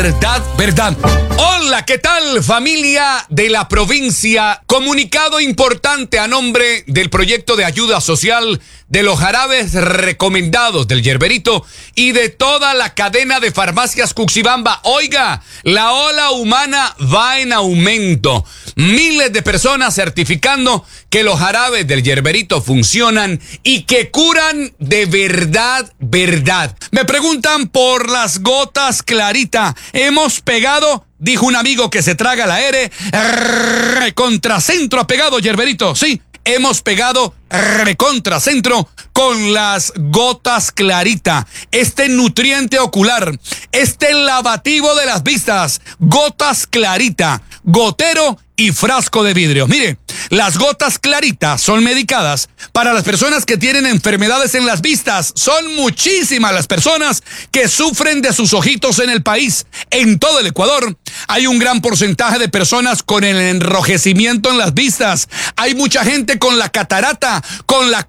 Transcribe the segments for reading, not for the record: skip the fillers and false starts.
verdad, verdad. Hola, ¿qué tal, familia de la provincia? Comunicado importante a nombre del proyecto de ayuda social de los jarabes recomendados del Yerberito y de toda la cadena de farmacias Cuxibamba. Oiga, la ola humana va en aumento. Miles de personas certificando que los jarabes del Yerberito funcionan y que curan de verdad, verdad. Me preguntan por las gotas Clarita. Hemos pegado, dijo un amigo que se traga la R, contracentro ha pegado Yerberito, sí. Hemos pegado recontracentro con las gotas Clarita. Este nutriente ocular, este lavativo de las vistas, gotas Clarita, gotero y frasco de vidrio. Mire, las gotas Clarita son medicadas para las personas que tienen enfermedades en las vistas. Son muchísimas las personas que sufren de sus ojitos en el país. En todo el Ecuador hay un gran porcentaje de personas con el enrojecimiento en las vistas. Hay mucha gente con la catarata, con la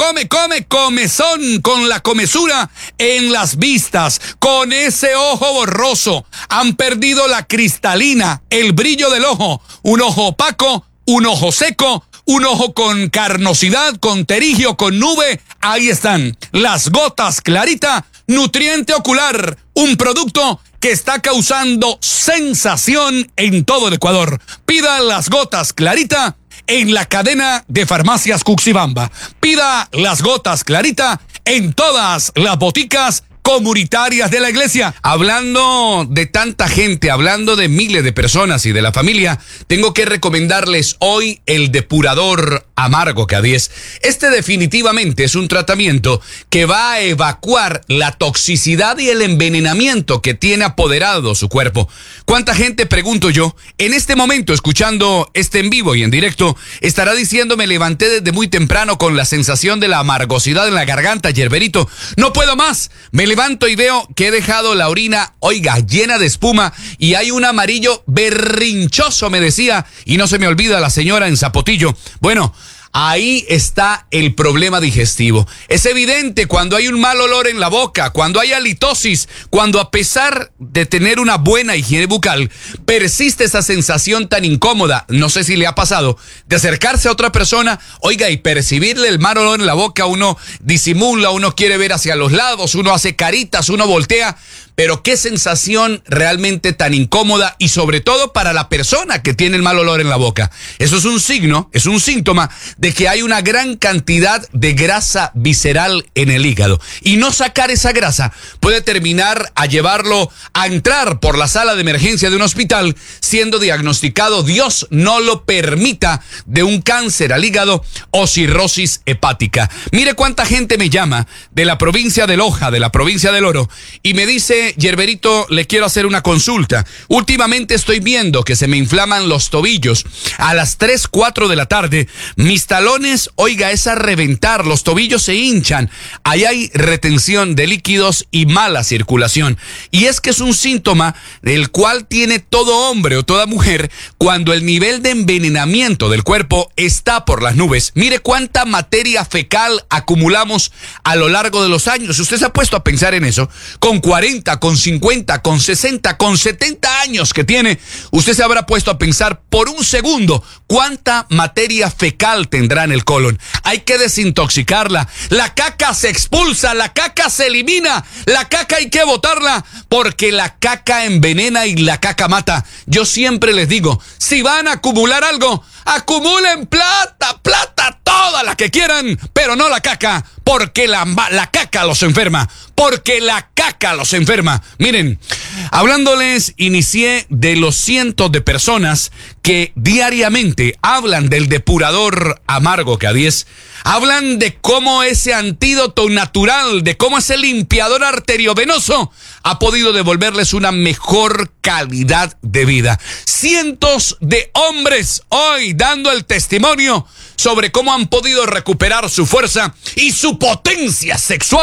comezón, con la comezura en las vistas, con ese ojo borroso. Han perdido la cristalina, el brillo del ojo. Un ojo opaco, un ojo seco, un ojo con carnosidad, con terigio, con nube. Ahí están las gotas Clarita, nutriente ocular, un producto que está causando sensación en todo el Ecuador. Pida las gotas Clarita en la cadena de farmacias Cuxibamba. Pida las gotas Clarita en todas las boticas comunitarias de la iglesia. Hablando de tanta gente, hablando de miles de personas y de la familia, tengo que recomendarles hoy el depurador amargo K10. Este definitivamente es un tratamiento que va a evacuar la toxicidad y el envenenamiento que tiene apoderado su cuerpo. ¿Cuánta gente, pregunto yo, en este momento escuchando este en vivo y en directo, estará diciendo: me levanté desde muy temprano con la sensación de la amargosidad en la garganta, Yerberito, no puedo más, me levanto y veo que he dejado la orina, oiga, llena de espuma y hay un amarillo berrinchoso, me decía, y no se me olvida la señora en Zapotillo? Bueno, ahí está el problema digestivo. Es evidente cuando hay un mal olor en la boca, cuando hay halitosis, cuando a pesar de tener una buena higiene bucal, persiste esa sensación tan incómoda, no sé si le ha pasado, de acercarse a otra persona, oiga, y percibirle el mal olor en la boca. Uno disimula, uno quiere ver hacia los lados, uno hace caritas, uno voltea. Pero qué sensación realmente tan incómoda, y sobre todo para la persona que tiene el mal olor en la boca. Eso es un signo, es un síntoma de que hay una gran cantidad de grasa visceral en el hígado. Y no sacar esa grasa puede terminar a llevarlo a entrar por la sala de emergencia de un hospital siendo diagnosticado, Dios no lo permita, de un cáncer al hígado o cirrosis hepática. Mire cuánta gente me llama de la provincia de Loja, de la provincia del Oro, y me dice: Yerberito, le quiero hacer una consulta. Últimamente estoy viendo que se me inflaman los tobillos. A las 3, 4 de la tarde, mis talones, oiga, es a reventar, los tobillos se hinchan. Ahí hay retención de líquidos y mala circulación. Y es que es un síntoma del cual tiene todo hombre o toda mujer cuando el nivel de envenenamiento del cuerpo está por las nubes. Mire cuánta materia fecal acumulamos a lo largo de los años. ¿Usted se ha puesto a pensar en eso? Con 40, con 50, con 60, con 70 años que tiene, usted se habrá puesto a pensar por un segundo cuánta materia fecal tendrá en el colon. Hay que desintoxicarla. La caca se expulsa, la caca se elimina, la caca hay que botarla porque la caca envenena y la caca mata. Yo siempre les digo, si van a acumular algo, acumulen plata, toda la que quieran, pero no la caca, porque la caca los enferma, porque la caca los enferma. Miren, hablándoles, inicié de los cientos de personas que diariamente hablan del depurador amargo K10, hablan de cómo ese antídoto natural, de cómo ese limpiador arteriovenoso ha podido devolverles una mejor calidad de vida. Cientos de hombres hoy dando el testimonio sobre cómo han podido recuperar su fuerza y su potencia sexual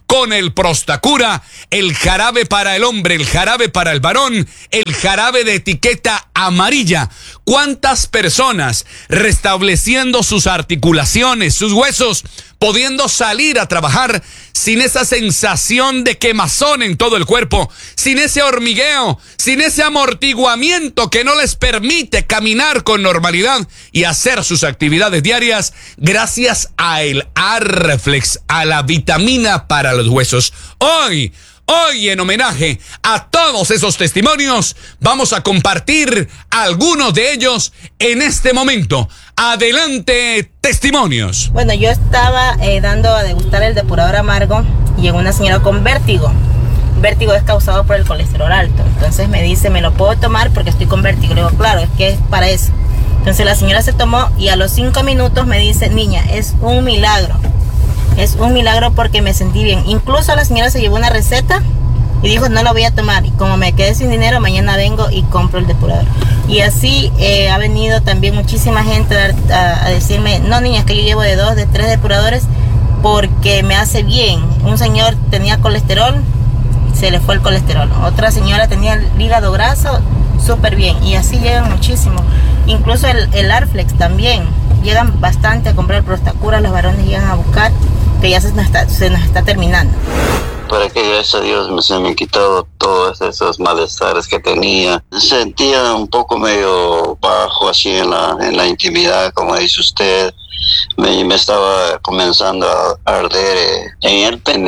con el Prostacura, el jarabe para el hombre, el jarabe para el varón, el jarabe de etiqueta amarilla. ¿Cuántas personas restableciendo sus articulaciones, sus huesos, pudiendo salir a trabajar sin esa sensación de quemazón en todo el cuerpo, sin ese hormigueo, sin ese amortiguamiento que no les permite caminar con normalidad y hacer sus actividades diarias gracias a el Arflex, a la vitamina para los huesos? Hoy, en homenaje a todos esos testimonios, vamos a compartir algunos de ellos en este momento. Adelante, testimonios. Bueno, yo estaba dando a degustar el depurador amargo y llegó una señora con vértigo. Vértigo es causado por el colesterol alto. Entonces me dice, ¿me lo puedo tomar porque estoy con vértigo? Le digo, claro, es que es para eso. Entonces la señora se tomó y a los 5 minutos me dice, niña, es un milagro. Es un milagro porque me sentí bien. Incluso la señora se llevó una receta y dijo, no la voy a tomar. Y como me quedé sin dinero, mañana vengo y compro el depurador. Y así ha venido también muchísima gente a decirme, no niña, es que yo llevo de 2, de 3 depuradores porque me hace bien. Un señor tenía colesterol, se le fue el colesterol. Otra señora tenía el hígado graso, súper bien. Y así llegan muchísimo. Incluso el Arflex también. Llegan bastante a comprar el Prostacura, los varones llegan a buscar, que ya se nos está terminando. Para que gracias a Dios se me han quitado todos esos malestares que tenía. Sentía un poco medio bajo así en la intimidad, como dice usted. Me estaba comenzando a arder en el pene.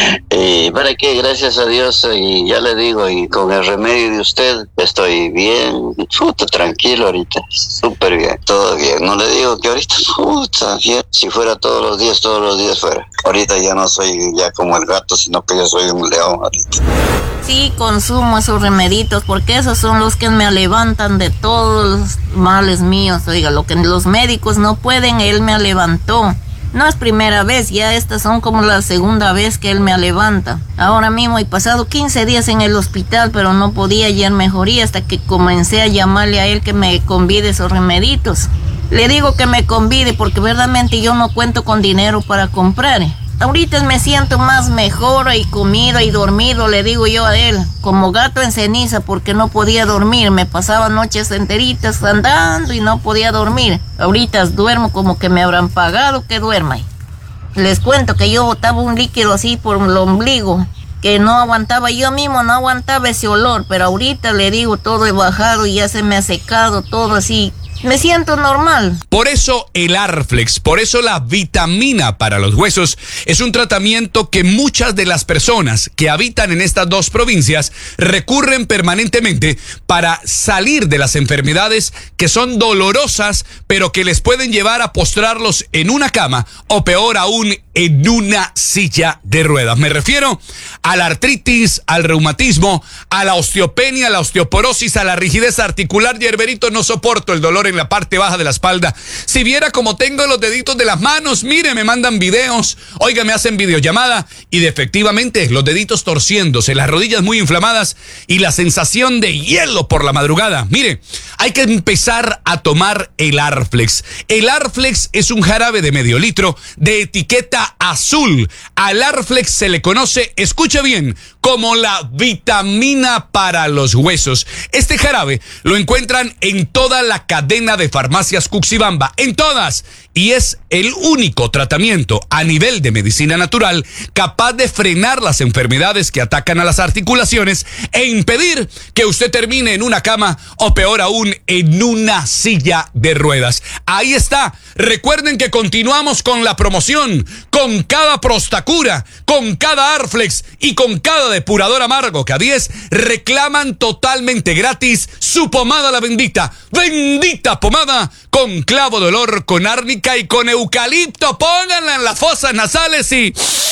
Y para que gracias a Dios, y ya le digo, y con el remedio de usted estoy bien, tranquilo ahorita, súper bien, todo bien. No le digo que ahorita, bien. Si fuera todos los días fuera. Ahorita ya no soy ya como el gato, sino que yo soy un león ahorita. Sí, consumo esos remeditos porque esos son los que me levantan de todos los males míos. Oiga, lo que los médicos no pueden, él me levantó. No es primera vez, ya estas son como la segunda vez que él me levanta. Ahora mismo he pasado 15 días en el hospital, pero no podía hallar mejoría hasta que comencé a llamarle a él que me convide esos remeditos. Le digo que me convide porque verdaderamente yo no cuento con dinero para comprar. Ahorita me siento más mejor y comido y dormido, le digo yo a él, como gato en ceniza porque no podía dormir. Me pasaba noches enteritas andando y no podía dormir. Ahorita duermo como que me habrán pagado que duerma. Les cuento que yo botaba un líquido así por el ombligo, que no aguantaba, yo mismo no aguantaba ese olor, pero ahorita le digo todo he bajado y ya se me ha secado todo así. Me siento normal. Por eso el Arflex, por eso la vitamina para los huesos es un tratamiento que muchas de las personas que habitan en estas dos provincias recurren permanentemente para salir de las enfermedades que son dolorosas, pero que les pueden llevar a postrarlos en una cama o peor aún en una silla de ruedas. Me refiero a la artritis, al reumatismo, a la osteopenia, a la osteoporosis, a la rigidez articular. Yerberito, no soporto el dolor en la parte baja de la espalda. Si viera cómo tengo los deditos de las manos, mire, me mandan videos, oiga, me hacen videollamada y de efectivamente los deditos torciéndose, las rodillas muy inflamadas y la sensación de hielo por la madrugada. Mire, hay que empezar a tomar el Arflex. El Arflex es un jarabe de medio litro de etiqueta azul. Al Arflex se le conoce, escucha bien, como la vitamina para los huesos. Este jarabe lo encuentran en toda la cadena de farmacias Cuxibamba, en todas, y es el único tratamiento a nivel de medicina natural capaz de frenar las enfermedades que atacan a las articulaciones e impedir que usted termine en una cama o peor aún en una silla de ruedas. Ahí está. Recuerden que continuamos con la promoción, con cada Prostacura, con cada Arflex y con cada depurador amargo que a 10 reclaman totalmente gratis su pomada la bendita. Bendita pomada con clavo de olor, con árnica y con eucalipto. Pónganla en las fosas nasales y...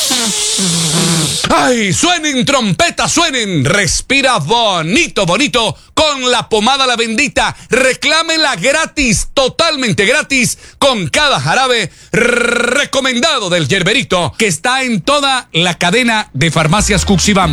¡ay! Suenen trompetas, suenen. Respira bonito, bonito con la pomada la bendita. Reclámela gratis, totalmente gratis, con cada jarabe recomendado del Yerberito, que está en toda la cadena de farmacias Cuxibamba.